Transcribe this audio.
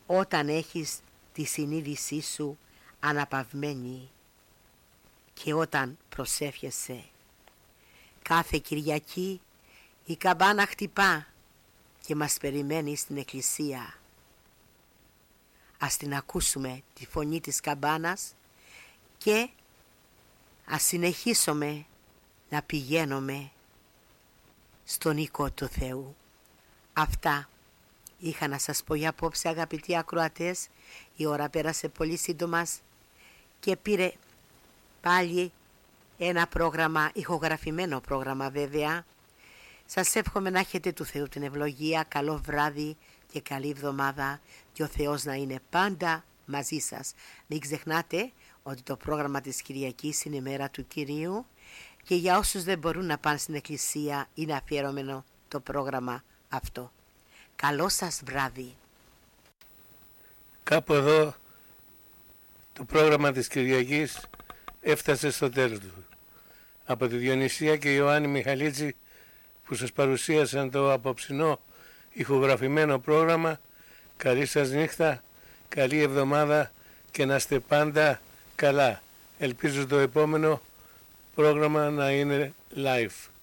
όταν έχεις τη συνείδησή σου αναπαυμένη και όταν προσεύχεσαι. Κάθε Κυριακή η καμπάνα χτυπά και μας περιμένει στην εκκλησία. Ας την ακούσουμε τη φωνή της καμπάνας και ας συνεχίσουμε να πηγαίνουμε στον οίκο του Θεού. Αυτά είχα να σας πω για απόψε, αγαπητοί ακροατές. Η ώρα πέρασε πολύ σύντομα και πήρε πάλι ένα πρόγραμμα, ηχογραφημένο πρόγραμμα βέβαια. Σας εύχομαι να έχετε του Θεού την ευλογία. Καλό βράδυ και καλή εβδομάδα και ο Θεός να είναι πάντα μαζί σας. Μην ξεχνάτε ότι το πρόγραμμα της Κυριακής είναι η μέρα του Κυρίου και για όσους δεν μπορούν να πάνε στην εκκλησία είναι αφιερωμένο το πρόγραμμα αυτό. Καλό σας βράδυ. Κάπου εδώ το πρόγραμμα της Κυριακής έφτασε στο τέλος του. Από τη Διονυσία και Ιωάννη Μιχαλίτση που σας παρουσίασαν το απόψινό ηχογραφημένο πρόγραμμα, καλή σας νύχτα, καλή εβδομάδα και να είστε πάντα καλά. Ελπίζω το επόμενο πρόγραμμα να είναι live.